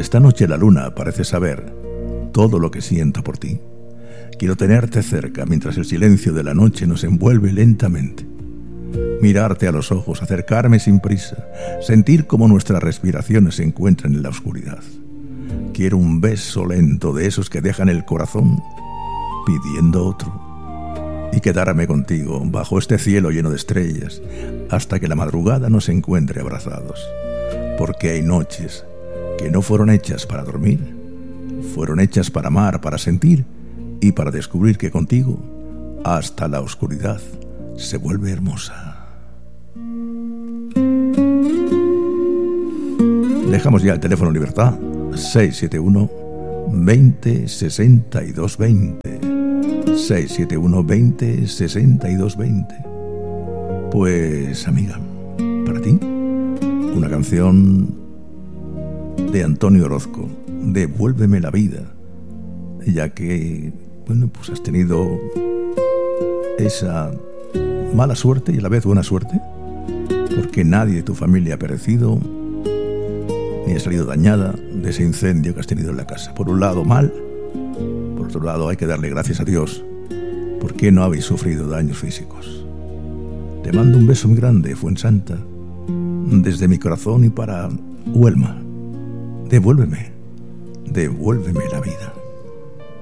Esta noche la luna parece saber todo lo que siento por ti. Quiero tenerte cerca mientras el silencio de la noche nos envuelve lentamente. Mirarte a los ojos, acercarme sin prisa, sentir cómo nuestras respiraciones se encuentran en la oscuridad. Quiero un beso lento de esos que dejan el corazón pidiendo otro. Y quedarme contigo bajo este cielo lleno de estrellas hasta que la madrugada nos encuentre abrazados. Porque hay noches que no fueron hechas para dormir, fueron hechas para amar, para sentir y para descubrir que contigo hasta la oscuridad se vuelve hermosa. Dejamos ya el teléfono en libertad. 671 20 62 20. 671 20 62 20. Pues, amiga, para ti, una canción de Antonio Orozco, Devuélveme la vida, ya que, bueno, pues has tenido esa mala suerte y a la vez buena suerte, porque nadie de tu familia ha perecido ni ha salido dañada de ese incendio que has tenido en la casa. Por un lado mal, por otro lado hay que darle gracias a Dios porque no habéis sufrido daños físicos. Te mando un beso muy grande, Fuensanta, desde mi corazón y para Huelma. Devuélveme la vida.